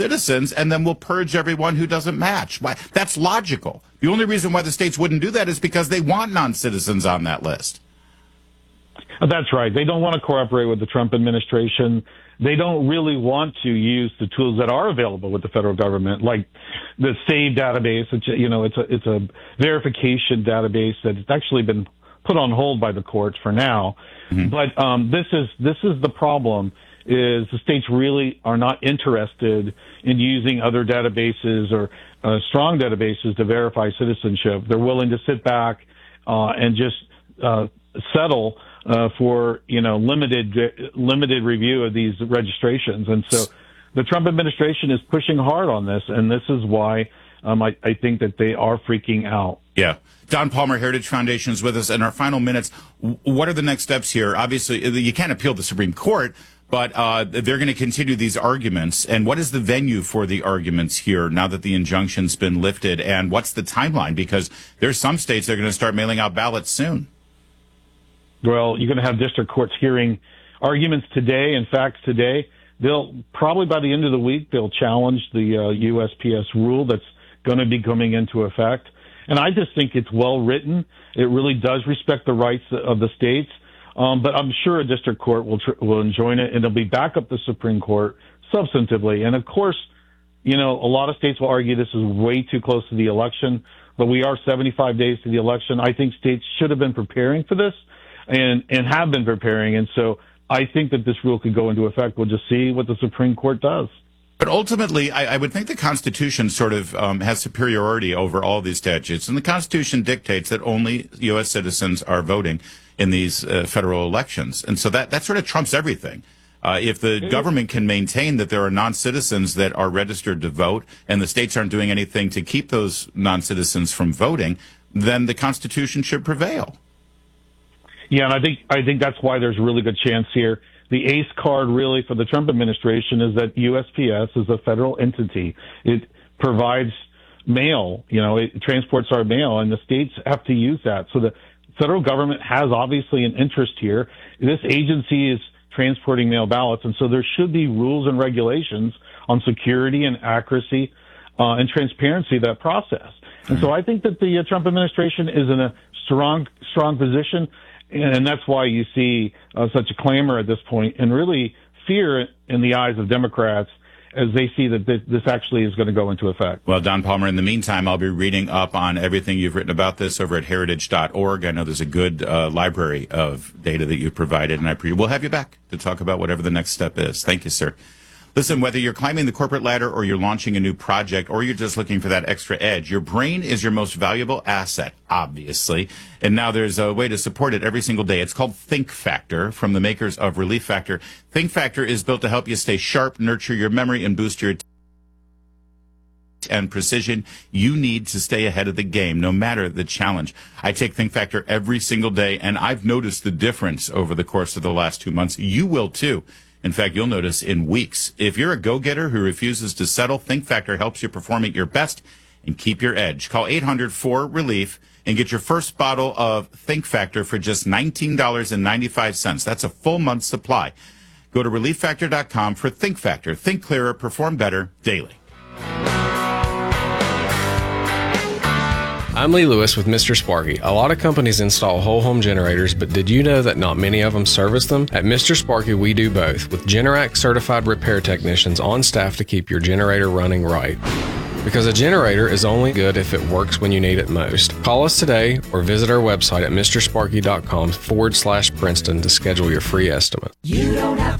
citizens, and then we'll purge everyone who doesn't match. Why? That's logical. The only reason why the states wouldn't do that is because they want non-citizens on that list. That's right. They don't want to cooperate with the Trump administration. They don't really want to use the tools that are available with the federal government, like the SAVE database. It's a verification database that's actually been put on hold by the courts for now. Mm-hmm. But this is the problem: is the states really are not interested in using other databases or strong databases to verify citizenship. They're willing to sit back and just settle for limited review of these registrations. And so the Trump administration is pushing hard on this, and this is why I think that they are freaking out. Yeah. Don Palmer, Heritage Foundation, is with us. In our final minutes, what are the next steps here? Obviously, you can't appeal the Supreme Court, but they're going to continue these arguments. And what is the venue for the arguments here now that the injunction's been lifted? And what's the timeline? Because there's some states that are going to start mailing out ballots soon. Well, you're going to have district courts hearing arguments today. In fact, today, they'll probably by the end of the week, they'll challenge the USPS rule that's going to be coming into effect. And I just think it's well written. It really does respect the rights of the states. But I'm sure a district court will enjoin it, and it'll be back up the Supreme Court substantively. And of course, a lot of states will argue this is way too close to the election, but we are 75 days to the election. I think states should have been preparing for this and have been preparing. And so I think that this rule could go into effect. We'll just see what the Supreme Court does. But ultimately, I would think the Constitution sort of has superiority over all these statutes. And the Constitution dictates that only U.S. citizens are voting in these federal elections. And so that sort of trumps everything. If the government can maintain that there are non-citizens that are registered to vote and the states aren't doing anything to keep those non-citizens from voting, then the Constitution should prevail. Yeah, and I think that's why there's a really good chance here. The ace card really for the Trump administration is that USPS is a federal entity. It provides mail, it transports our mail, and the states have to use that. So the federal government has obviously an interest here. This agency is transporting mail ballots, and so there should be rules and regulations on security and accuracy and transparency of that process. And so I think that the Trump administration is in a strong position. And that's why you see such a clamor at this point, and really fear in the eyes of Democrats as they see that this actually is going to go into effect. Well, Don Palmer, in the meantime, I'll be reading up on everything you've written about this over at heritage.org. I know there's a good library of data that you've provided, and we'll have you back to talk about whatever the next step is. Thank you, sir. Listen, whether you're climbing the corporate ladder or you're launching a new project or you're just looking for that extra edge, your brain is your most valuable asset, obviously. And now there's a way to support it every single day. It's called Think Factor from the makers of Relief Factor. Think Factor is built to help you stay sharp, nurture your memory, and boost your and precision you need to stay ahead of the game, no matter the challenge. I take Think Factor every single day, and I've noticed the difference over the course of the last 2 months. You will, too. In fact, you'll notice in weeks. If you're a go-getter who refuses to settle, Think Factor helps you perform at your best and keep your edge. Call 800-4RELIEF and get your first bottle of Think Factor for just $19.95. That's a full month's supply. Go to ReliefFactor.com for Think Factor. Think clearer, perform better daily. I'm Lee Lewis with Mr. Sparky. A lot of companies install whole home generators, but did you know that not many of them service them? At Mr. Sparky, we do both, with Generac certified repair technicians on staff to keep your generator running right. Because a generator is only good if it works when you need it most. Call us today or visit our website at mrsparky.com/Princeton to schedule your free estimate. You don't have